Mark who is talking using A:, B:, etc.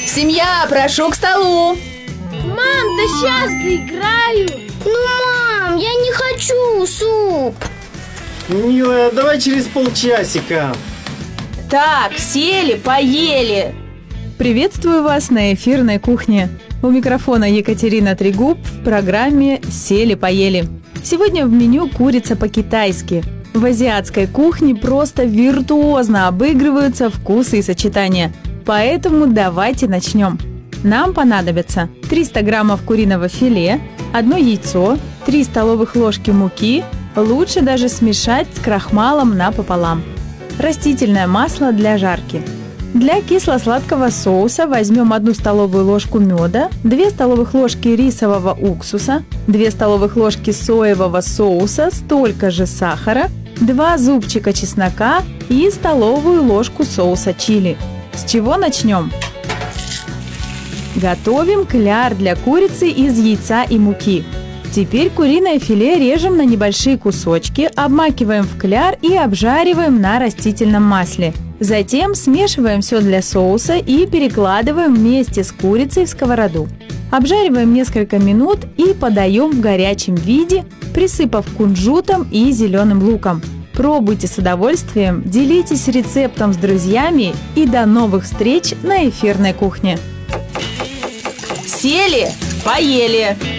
A: Семья, прошу к столу.
B: Мам, да сейчас доиграю.
C: Мам, я не хочу суп.
D: Милая, давай через полчасика.
A: Так, сели, поели.
E: Приветствую вас на эфирной кухне. У микрофона Екатерина Трегуб в программе «Сели-поели». Сегодня в меню курица по-китайски. В азиатской кухне просто виртуозно обыгрываются вкусы и сочетания. Поэтому давайте начнем. Нам понадобится 300 граммов куриного филе, 1 яйцо, 3 столовых ложки муки, лучше даже смешать с крахмалом напополам. Растительное масло для жарки. Для кисло-сладкого соуса возьмем 1 столовую ложку меда, 2 столовых ложки рисового уксуса, 2 столовых ложки соевого соуса, столько же сахара, 2 зубчика чеснока и столовую ложку соуса чили. С чего начнем? Готовим кляр для курицы из яйца и муки. Теперь куриное филе режем на небольшие кусочки, обмакиваем в кляр и обжариваем на растительном масле. Затем смешиваем все для соуса и перекладываем вместе с курицей в сковороду. Обжариваем несколько минут и подаем в горячем виде, присыпав кунжутом и зеленым луком. Пробуйте с удовольствием, делитесь рецептом с друзьями и до новых встреч на эфирной кухне.
A: Сели, поели.